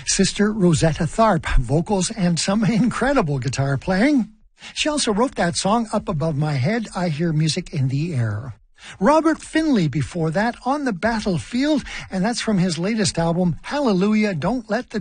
Sister Rosetta Tharpe, vocals and some incredible guitar playing. She also wrote that song, Up Above My Head, I Hear Music in the Air. Robert Finley before that, On the Battlefield, and that's from his latest album, Hallelujah, Don't Let the